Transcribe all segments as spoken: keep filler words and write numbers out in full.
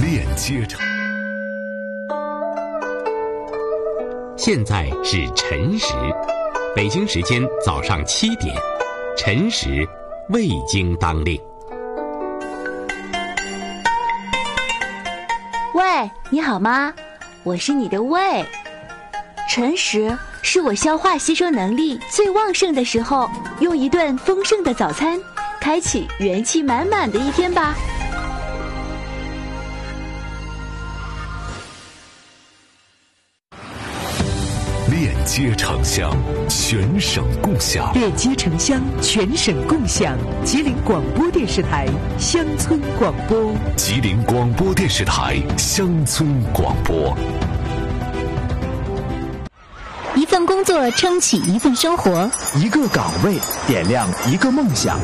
链接成。 现在是晨时，北京时间早上七点，晨时未经当令。 喂，你好吗？我是你的胃。晨时是我消化吸收能力最旺盛的时候，用一顿丰盛的早餐，开启元气满满的一天吧。 链接城乡，全省共享。 链接城乡，全省共享。吉林广播电视台乡村广播。 吉林广播电视台乡村广播。 一份工作撑起一份生活， 一个岗位点亮一个梦想。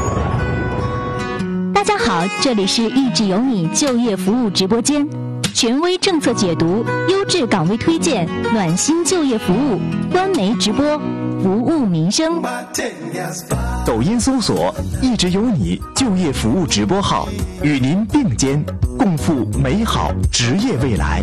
大家好，这里是益智有你就业服务直播间。权威政策解读，优质岗位推荐，暖心就业服务，官媒直播，服务民生。 抖音搜索“一直有你就业服务直播号”，与您并肩，共赴美好职业未来。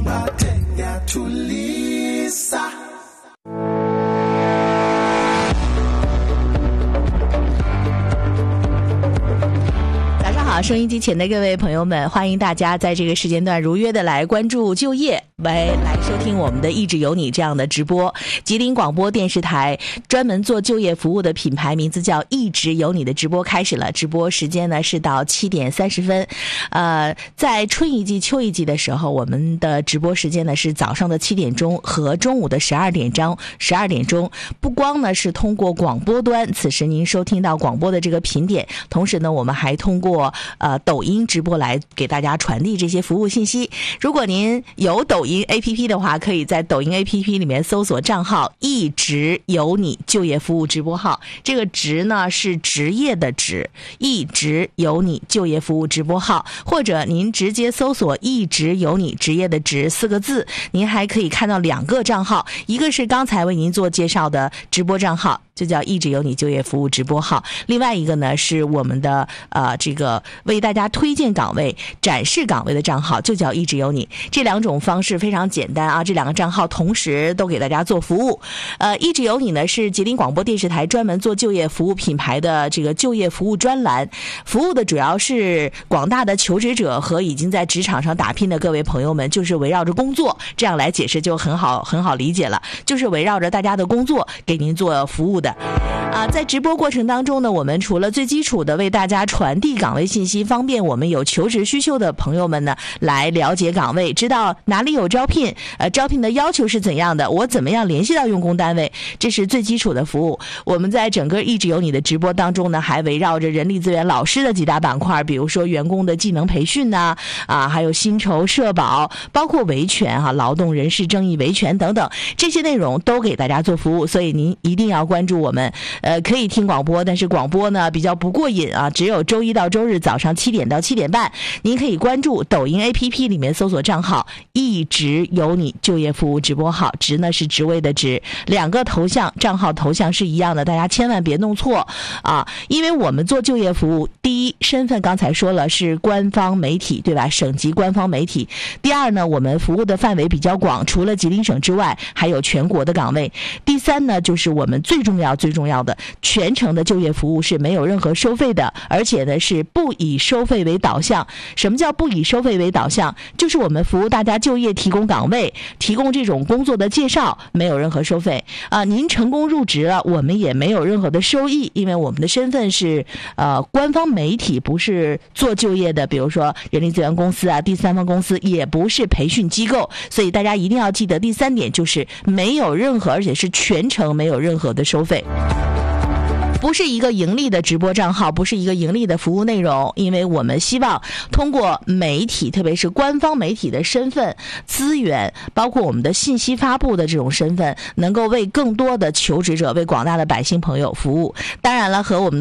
好，收音机前的各位朋友们，欢迎大家在这个时间段如约的来关注就业，来来收听我们的益智有你这样的直播。吉林广播电视台专门做就业服务的品牌名字叫益智有你的直播开始了，直播时间呢是到七点三十分。呃，在春一季、秋一季的时候，我们的直播时间呢是早上的七点钟和中午的十二点钟。十二点钟，不光呢是通过广播端，此时您收听到广播的这个频点，同时呢，我们还通过呃，抖音直播来给大家传递这些服务信息。如果您有抖音 A P P 的话，可以在抖音 A P P 里面搜索账号“一直有你就业服务直播号”。这个“职”呢是职业的“职”，一直有你就业服务直播号，或者您直接搜索“一直有你职业的“职”四个字，您还可以看到两个账号，一个是刚才为您做介绍的直播账号，就叫一直有你就业服务直播号。另外一个呢是我们的呃这个为大家推荐岗位、展示岗位的账号，就叫一直有你。这两种方式非常简单啊，这两个账号同时都给大家做服务。呃，一直有你呢是吉林广播电视台专门做就业服务品牌的这个就业服务专栏，服务的主要是广大的求职者和已经在职场上打拼的各位朋友们，就是围绕着工作，这样来解释就很好很好理解了，就是围绕着大家的工作给您做服务的。啊，在直播过程当中呢，我们除了最基础的为大家传递岗位信息，方便我们有求职需求的朋友们呢来了解岗位，知道哪里有招聘，呃，招聘的要求是怎样的，我怎么样联系到用工单位，这是最基础的服务。我们在整个一直有你的直播当中呢，还围绕着人力资源老师的几大板块，比如说员工的技能培训呐、啊，啊，还有薪酬社保，包括维权哈、啊、劳动人事正义维权等等，这些内容都给大家做服务，所以您一定要关注我们。呃，可以听广播，但是广播呢比较不过瘾啊，只有周一到周日早上七点到七点半。您可以关注抖音 A P P 里面搜索账号“一直有你就业服务直播号”，职呢是职位的职，两个头像账号头像是一样的，大家千万别弄错啊！因为我们做就业服务，第一身份刚才说了是官方媒体，对吧？省级官方媒体。第二呢，我们服务的范围比较广，除了吉林省之外，还有全国的岗位。第三呢，就是我们最重要最重要的。全程的就业服务是没有任何收费的，而且呢是不以收费为导向。什么叫不以收费为导向？就是我们服务大家就业，提供岗位，提供这种工作的介绍，没有任何收费啊。您成功入职了，我们也没有任何的收益，因为我们的身份是呃官方媒体，不是做就业的，比如说人力资源公司啊、第三方公司，也不是培训机构。所以大家一定要记得第三点，就是没有任何，而且是全程没有任何的收费。不是一个盈利的直播账号，不是一个盈利的服务内容，因为我们希望通过媒体，特别是官方媒体的身份、资源，包括我们的信息发布的这种身份，能够为更多的求职者、为广大的百姓朋友服务。当然了，和我们的